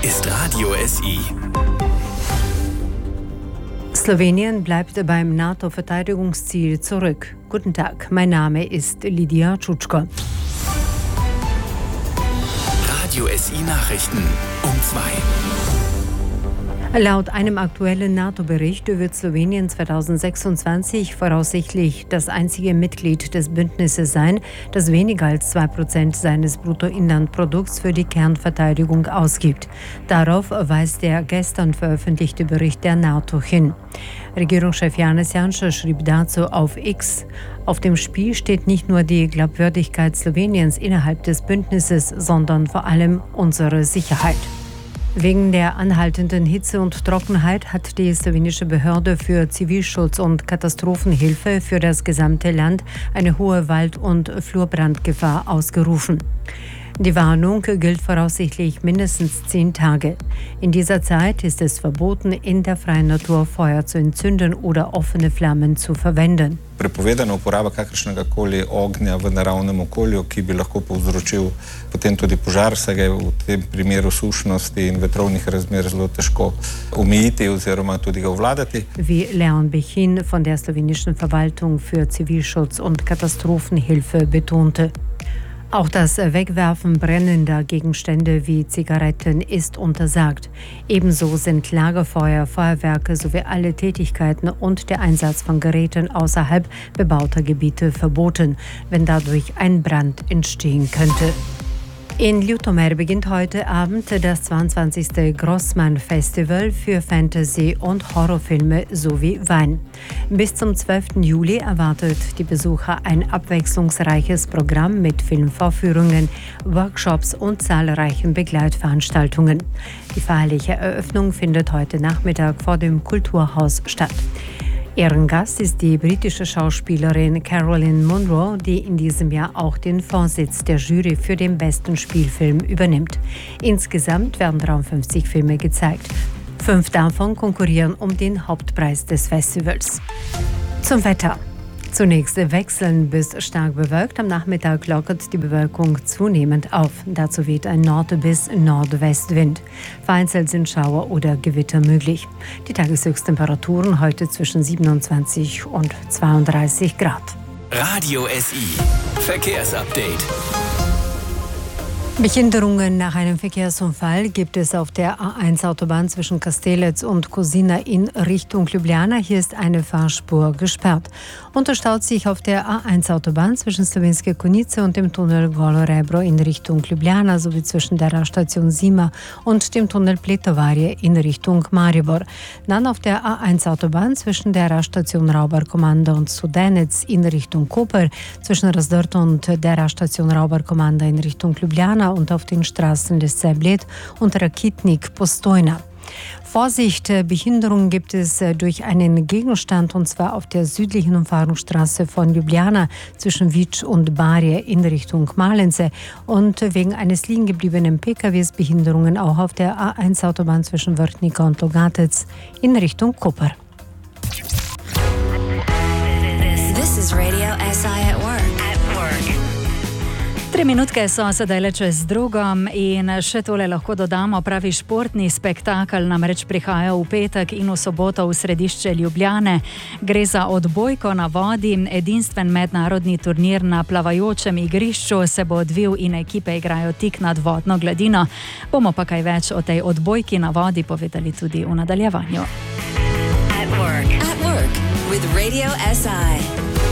ist Radio SI. Slowenien bleibt beim NATO-Verteidigungsziel zurück. Guten Tag, mein Name ist Lidia Čučko. Radio SI Nachrichten um 2. Laut einem aktuellen NATO-Bericht wird Slowenien 2026 voraussichtlich das einzige Mitglied des Bündnisses sein, das weniger als 2% seines Bruttoinlandprodukts für die Kernverteidigung ausgibt. Darauf weist der gestern veröffentlichte Bericht der NATO hin. Regierungschef Janez Janša schrieb dazu auf X: Auf dem Spiel steht nicht nur die Glaubwürdigkeit Sloweniens innerhalb des Bündnisses, sondern vor allem unsere Sicherheit. Wegen der anhaltenden Hitze und Trockenheit hat die slowenische Behörde für Zivilschutz und Katastrophenhilfe für das gesamte Land eine hohe Wald- und Flurbrandgefahr ausgerufen. Die Warnung gilt voraussichtlich mindestens 10 Tage. In dieser Zeit ist es verboten, in der freien Natur Feuer zu entzünden oder offene Flammen zu verwenden. Prepovedana uporaba kakršnegakoli ognja v naravnem okolju, ki bi lahko povzročil potem tudi požar, saj ga je v tem primeru sušnosti in vetrovnih razmer zelo težko omejiti oziroma tudi ga obvladati. Wie Leon Bechin von der slowenischen Verwaltung für Zivilschutz und Katastrophenhilfe betonte. Auch das Wegwerfen brennender Gegenstände wie Zigaretten ist untersagt. Ebenso sind Lagerfeuer, Feuerwerke sowie alle Tätigkeiten und der Einsatz von Geräten außerhalb bebauter Gebiete verboten, wenn dadurch ein Brand entstehen könnte. In Ljutomer beginnt heute Abend das 22. Grossman Festival für Fantasy- und Horrorfilme sowie Wein. Bis zum 12. Juli erwartet die Besucher ein abwechslungsreiches Programm mit Filmvorführungen, Workshops und zahlreichen Begleitveranstaltungen. Die feierliche Eröffnung findet heute Nachmittag vor dem Kulturhaus statt. Ehrengast ist die britische Schauspielerin Caroline Munro, die in diesem Jahr auch den Vorsitz der Jury für den besten Spielfilm übernimmt. Insgesamt werden 53 Filme gezeigt. 5 davon konkurrieren um den Hauptpreis des Festivals. Zum Wetter. Zunächst wechselnd bis stark bewölkt. Am Nachmittag lockert die Bewölkung zunehmend auf. Dazu weht ein Nord- bis Nordwestwind. Vereinzelt sind Schauer oder Gewitter möglich. Die Tageshöchsttemperaturen heute zwischen 27 und 32 Grad. Radio SI Verkehrsupdate. Behinderungen nach einem Verkehrsunfall gibt es auf der A1-Autobahn zwischen Kastelec und Kozina in Richtung Ljubljana. Hier ist eine Fahrspur gesperrt. Unterstaut sich auf der A1-Autobahn zwischen Slovenske Konjice und dem Tunnel Golo Rebro in Richtung Ljubljana sowie zwischen der Raststation Zima und dem Tunnel Pletovarje in Richtung Maribor. Dann auf der A1-Autobahn zwischen der Raststation Raubarkomanda und Studenec in Richtung Koper, zwischen Razdrto und der Raststation Raubarkomanda in Richtung Ljubljana und auf den Straßen Lesce Bled und Rakitnik Postojna. Vorsicht, Behinderung gibt es durch einen Gegenstand, und zwar auf der südlichen Umfahrungsstraße von Ljubljana zwischen Vič und Barje in Richtung Malence und wegen eines liegen gebliebenen PKWs Behinderungen auch auf der A1-Autobahn zwischen Vrhnika und Logatec in Richtung Koper. This is Radio SI at work. 3 minutke so sedaj le čez drugo in še tole lahko dodamo. Pravi športni spektakel namreč prihaja v petek in v soboto v središče Ljubljane. Gre za odbojko na vodi. Edinstven mednarodni turnir na plavajočem igrišču se bo odvil in ekipe igrajo tik nad vodno gladino. Bomo pa kaj več o tej odbojki na vodi povedali tudi v nadaljevanju. At work with Radio SI.